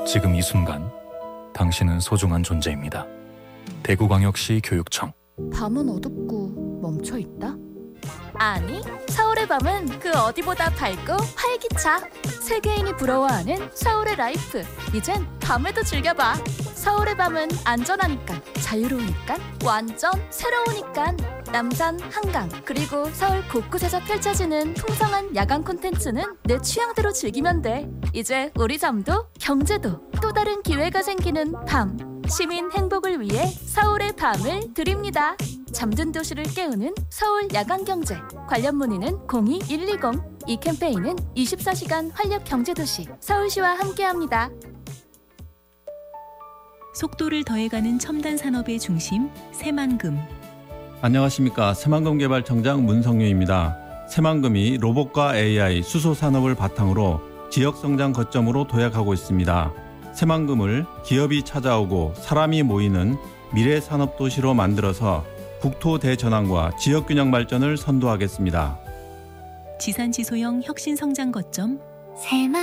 지금 이 순간 당신은 소중한 존재입니다. 대구광역시 교육청. 밤은 어둡고 멈춰있다? 아니, 서울의 밤은 그 어디보다 밝고 활기차. 세계인이 부러워하는 서울의 라이프. 이젠 밤에도 즐겨봐. 서울의 밤은 안전하니까, 자유로우니까, 완전 새로우니까. 남산, 한강, 그리고 서울 곳곳에서 펼쳐지는 풍성한 야간 콘텐츠는 내 취향대로 즐기면 돼. 이제 우리 잠도 경제도 또 다른 기회가 생기는 밤. 시민 행복을 위해 서울의 밤을 드립니다. 잠든 도시를 깨우는 서울 야간경제. 관련 문의는 02-120. 이 캠페인은 24시간 활력경제도시 서울시와 함께합니다. 속도를 더해가는 첨단 산업의 중심 새만금. 안녕하십니까. 새만금 개발청장 문성유입니다. 새만금이 로봇과 AI, 수소 산업을 바탕으로 지역 성장 거점으로 도약하고 있습니다. 새만금을 기업이 찾아오고 사람이 모이는 미래 산업 도시로 만들어서 국토 대전환과 지역 균형 발전을 선도하겠습니다. 지산지소형 혁신 성장 거점